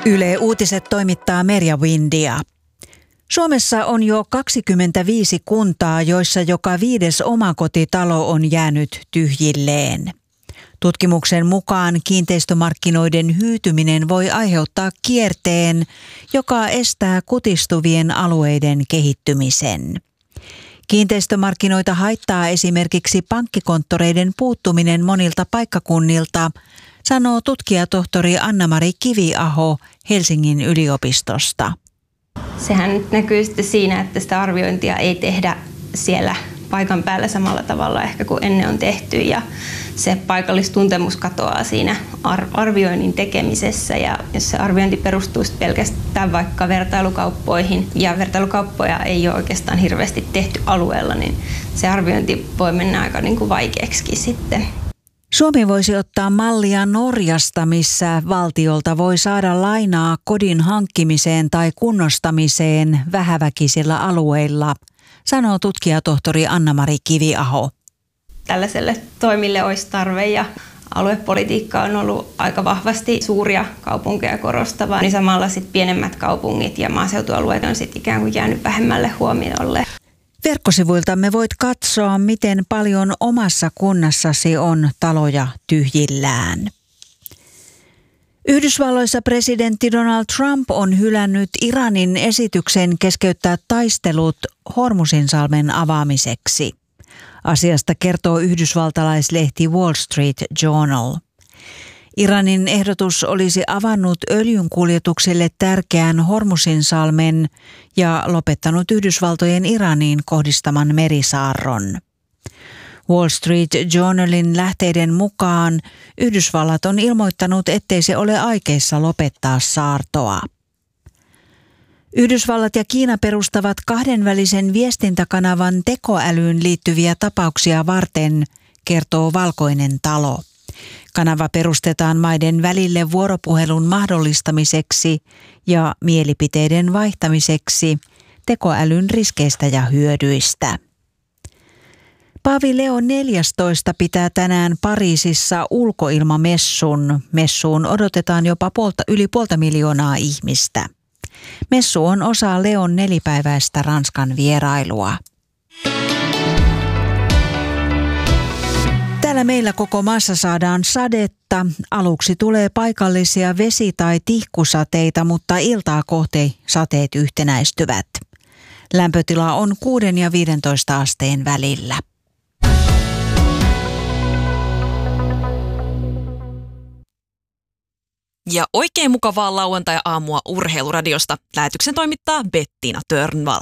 Yle Uutiset toimittaa Merja Windia. Suomessa on jo 25 kuntaa, joissa joka 5. omakotitalo on jäänyt tyhjilleen. Tutkimuksen mukaan kiinteistömarkkinoiden hyytyminen voi aiheuttaa kierteen, joka estää kutistuvien alueiden kehittymisen. Kiinteistömarkkinoita haittaa esimerkiksi pankkikonttoreiden puuttuminen monilta paikkakunnilta, sanoo tutkijatohtori Anna-Mari Kiviaho Helsingin yliopistosta. Sehän nyt näkyy sitten siinä, että sitä arviointia ei tehdä siellä paikan päällä samalla tavalla ehkä kuin ennen on tehty, ja se paikallistuntemus katoaa siinä arvioinnin tekemisessä, ja jos se arviointi perustuu pelkästään vaikka vertailukauppoihin ja vertailukauppoja ei ole oikeastaan hirveästi tehty alueella, niin se arviointi voi mennä aika vaikeaksikin sitten. Suomi voisi ottaa mallia Norjasta, missä valtiolta voi saada lainaa kodin hankkimiseen tai kunnostamiseen vähäväkisillä alueilla, sanoo tutkijatohtori Anna-Mari Kiviaho. Tällaiselle toimille olisi tarve, ja aluepolitiikka on ollut aika vahvasti suuria kaupunkeja korostavaa, niin samalla sitten pienemmät kaupungit ja maaseutualueet on sitten ikään kuin jäänyt vähemmälle huomiolle. Verkkosivuiltamme voit katsoa, miten paljon omassa kunnassasi on taloja tyhjillään. Yhdysvalloissa presidentti Donald Trump on hylännyt Iranin esityksen keskeyttää taistelut Hormuzinsalmen avaamiseksi. Asiasta kertoo yhdysvaltalaislehti Wall Street Journal. Iranin ehdotus olisi avannut öljynkuljetukselle tärkeän Hormuzinsalmen ja lopettanut Yhdysvaltojen Iraniin kohdistaman merisaarron. Wall Street Journalin lähteiden mukaan Yhdysvallat on ilmoittanut, ettei se ole aikeissa lopettaa saartoa. Yhdysvallat ja Kiina perustavat kahdenvälisen viestintäkanavan tekoälyyn liittyviä tapauksia varten, kertoo Valkoinen talo. Kanava perustetaan maiden välille vuoropuhelun mahdollistamiseksi ja mielipiteiden vaihtamiseksi tekoälyn riskeistä ja hyödyistä. Paavi Leo XIV pitää tänään Pariisissa ulkoilmamessun. Messuun odotetaan jopa yli 500,000 ihmistä. Messu on osa Leon 4-päiväistä Ranskan vierailua. Täällä meillä koko maassa saadaan sadetta. Aluksi tulee paikallisia vesi- tai tihkusateita, mutta iltaa kohti sateet yhtenäistyvät. Lämpötila on 6 ja 15 asteen välillä. Ja oikein mukavaa lauantai-aamua Urheiluradiosta. Lähetyksen toimittaa Bettina Törnvall.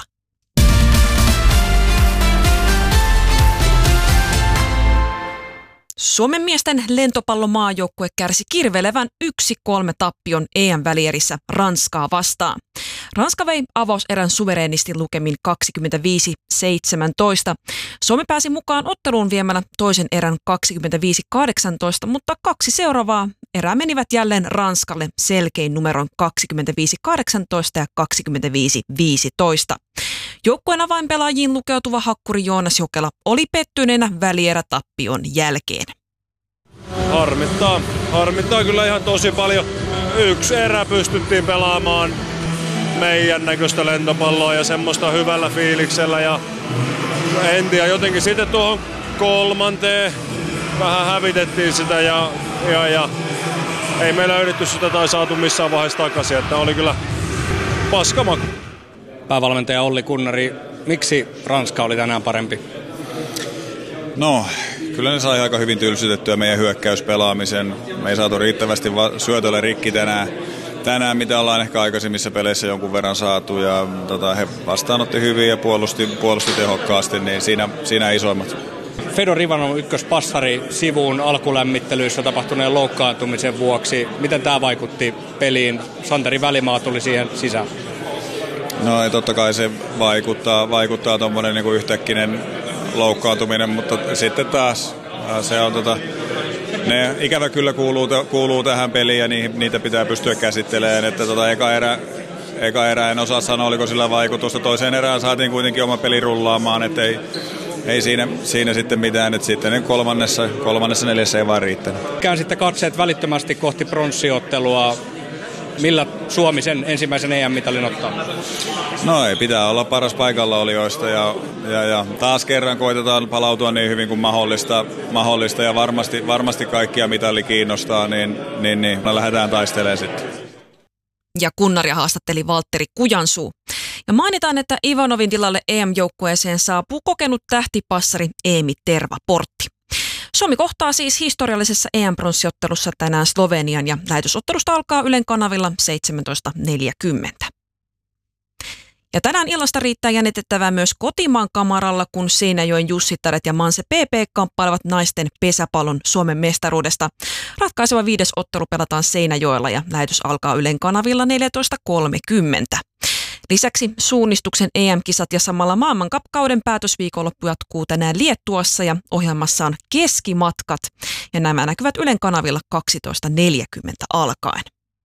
Suomen miesten lentopallomaajoukkue kärsi kirvelevän 1-3 tappion EM-välierissä Ranskaa vastaan. Ranska vei avauserän suvereenisti lukemin 25-17. Suomi pääsi mukaan otteluun viemällä toisen erän 25-18, mutta 2 seuraavaa erää menivät jälleen Ranskalle selkein numeron 25-18 ja 25-15. Joukkueen avainpelaajiin lukeutuva hakkuri Joonas Jokela oli pettyneenä välierätappion jälkeen. Harmittaa kyllä ihan tosi paljon. 1 erä pystyttiin pelaamaan meidän näköistä lentopalloa ja semmoista hyvällä fiiliksellä. Ja en tiedä, jotenkin sitten tuohon 3. vähän hävitettiin sitä ja ei me löydetty sitä tai saatu missään vaiheessa takaisin. Että oli kyllä paskamaku. Päävalmentaja Olli Kunnari, miksi Ranska oli tänään parempi? No, kyllä ne sai aika hyvin tylsytettyä meidän hyökkäyspelaamisen. Me ei saatu riittävästi syötölle rikki tänään, mitä ollaan ehkä aikaisemmissa peleissä jonkun verran saatu. Ja he vastaanotti hyvin ja puolusti tehokkaasti, niin siinä isoimmat. Fedor Ivanov ykköspassari sivuun alkulämmittelyissä tapahtuneen loukkaantumisen vuoksi. Miten tämä vaikutti peliin? Santeri Välimaa tuli siihen sisään. No totta kai se vaikuttaa tuommoinen niin yhtäkkinen loukkaantuminen, mutta sitten taas se on ne ikävä kyllä kuuluu tähän peliin ja niitä pitää pystyä käsittelemään, että eka erä en osaa sanoa, oliko sillä vaikutusta. Toiseen erään saatiin kuitenkin oma peli rullaamaan, että ei siinä sitten mitään, että sitten kolmannessa 4 ei vaan riittänyt. Käänsitte katseet välittömästi kohti pronssiottelua. Millä Suomi sen ensimmäisen EM-mitalin ottaa? No ei, pitää olla paras paikallaolijoista ja taas kerran koitetaan palautua niin hyvin kuin mahdollista ja varmasti kaikkia mitalli kiinnostaa, niin me lähdetään taistelemaan sitten. Ja kunnaria haastatteli Valtteri Kujansuu. Ja mainitaan, että Ivanovin tilalle EM-joukkueeseen saapuu kokenut tähtipassari Eemi Tervaportti. Suomi kohtaa siis historiallisessa EM-pronssiottelussa tänään Slovenian ja lähetysottelusta alkaa Ylen kanavilla 17.40. Ja tänään illasta riittää jännitettävää myös kotimaan kamaralla, kun Seinäjoen Jussittaret ja Manse PP kamppailevat naisten pesäpallon Suomen mestaruudesta. Ratkaiseva 5. ottelu pelataan Seinäjoella ja lähetys alkaa Ylen kanavilla 14.30. Lisäksi suunnistuksen EM-kisat ja samalla maailmankapkauden päätösviikonloppu jatkuu tänään Liettuassa ja ohjelmassa on keskimatkat. Ja nämä näkyvät Ylen kanavilla 12.40 alkaen.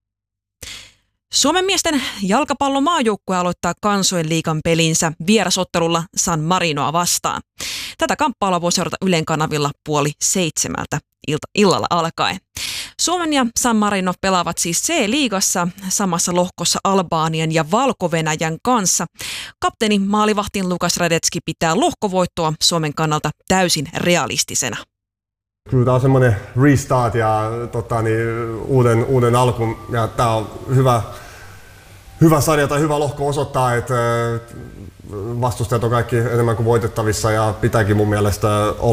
Suomen miesten jalkapallomaajoukkue aloittaa kansojen liigan pelinsä vierasottelulla San Marinoa vastaan. Tätä kamppailua voi seurata Ylen kanavilla 6:30 illalla alkaen. Suomen ja San Marino pelaavat siis C-liigassa samassa lohkossa Albanian ja Valko-Venäjän kanssa. Kapteeni maalivahtin Lukas Radetski pitää lohkovoittoa Suomen kannalta täysin realistisena. Kyllä tämä on semmoinen restart ja uuden alku ja tämä on hyvä sarja tai hyvä lohko osoittaa, että vastustajat on kaikki enemmän kuin voitettavissa ja pitääkin mun mielestä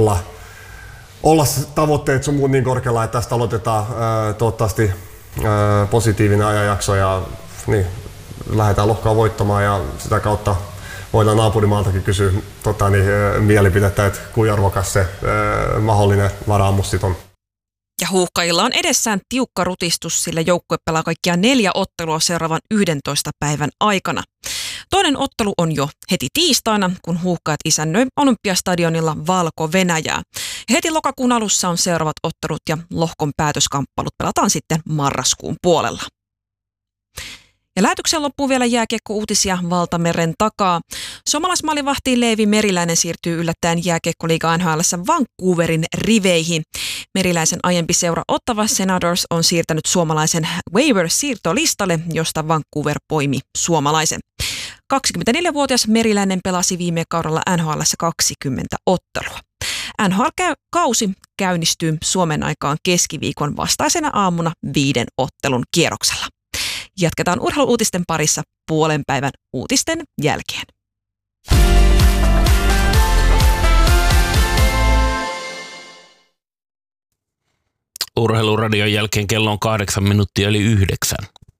olla tavoitteet sun muut niin korkealla, että tästä aloitetaan toivottavasti positiivinen ajanjakso ja niin, lähdetään lohkoa voittamaan ja sitä kautta voidaan naapurimaaltakin kysyä mielipidettä, että kuinka arvokas se mahdollinen varaamus sit on. Ja huuhkajilla on edessään tiukka rutistus, sillä joukkue pelaa kaikkiaan 4 ottelua seuraavan 11 päivän aikana. Toinen ottelu on jo heti tiistaina, kun huuhkajat isännöi Olympiastadionilla Valko-Venäjää. Ja heti lokakuun alussa on seuraavat ottelut ja lohkon päätöskamppalut pelataan sitten marraskuun puolella. Ja lähetyksen loppuun vielä jääkiekko-uutisia Valtameren takaa. Suomalaismaalivahti Leevi Meriläinen siirtyy yllättäen jääkiekkoliiga NHL:ssä Vancouverin riveihin. Meriläisen aiempi seura Ottawa Senators on siirtänyt suomalaisen waiver-siirtolistalle, josta Vancouver poimi suomalaisen. 24-vuotias Meriläinen pelasi viime kaudella NHL:ssä 20 ottelua. NHL-kausi käynnistyy Suomen aikaan keskiviikon vastaisena aamuna 5 ottelun kierroksella. Jatketaan urheiluuutisten parissa puolen päivän uutisten jälkeen. Urheiluradion jälkeen kello on 8 minuuttia eli 9.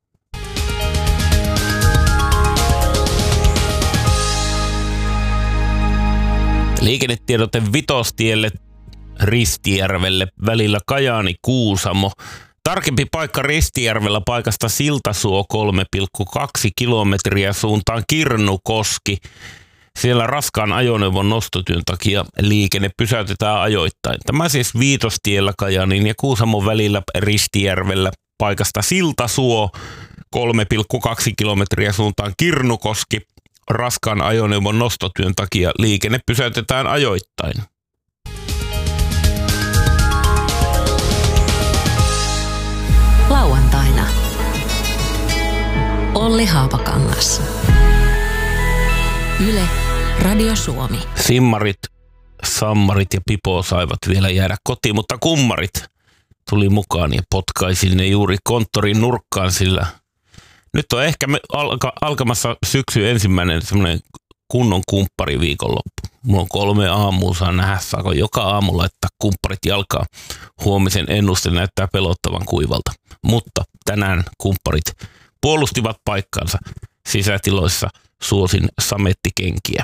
Liikennetiedote Vitostielle Ristijärvelle välillä Kajaani-Kuusamo. Tarkempi paikka Ristijärvellä paikasta Siltasuo 3,2 kilometriä suuntaan Kirnukoski. Siellä raskaan ajoneuvon nostotyön takia liikenne pysäytetään ajoittain. Tämä siis Viitostiellä Kajaanin ja Kuusamon välillä Ristijärvellä paikasta Siltasuo 3,2 kilometriä suuntaan Kirnukoski. Raskaan ajoneuvon nostotyön takia liikenne pysäytetään ajoittain. Lauantaina Olli Haapakangas. Yle, Radio Suomi. Simmarit, Sammarit ja Pipo saivat vielä jäädä kotiin, mutta kummarit tuli mukaan ja potkaisi ne juuri konttorin nurkkaan, sillä nyt on ehkä alkamassa syksy ensimmäinen semmoinen kunnon kumppariviikonloppu. Mulla on 3 aamua, saa nähdä, saako joka aamu laittaa kumpparit jalkaa. Huomisen ennuste näyttää pelottavan kuivalta. Mutta tänään kumpparit puolustivat paikkansa sisätiloissa, suosin samettikenkiä.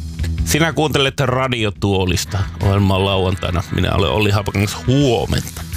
Sinä kuuntelet Radiotuolista. Ohjelma on lauantaina. Minä olen Olli Haapakangas. Huomenta.